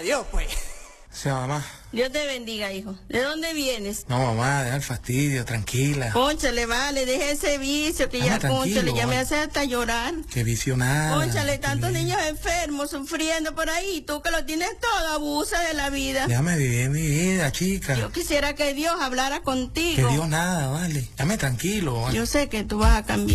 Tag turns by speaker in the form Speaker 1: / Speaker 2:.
Speaker 1: Dios, pues.
Speaker 2: Sí, mamá.
Speaker 3: Dios te bendiga, hijo. ¿De dónde vienes?
Speaker 2: No, mamá, deja el fastidio, tranquila.
Speaker 3: Cónchale, vale, deja ese vicio que ya, cónchale, ya me hace hasta llorar.
Speaker 2: Qué vicio nada.
Speaker 3: Cónchale, tantos niños enfermos, sufriendo por ahí, tú que lo tienes todo, abusa de la vida.
Speaker 2: Déjame vivir mi vida, chica.
Speaker 3: Yo quisiera que Dios hablara contigo.
Speaker 2: Que Dios nada, vale. Dame tranquilo, vale.
Speaker 3: Yo sé que tú vas a cambiar.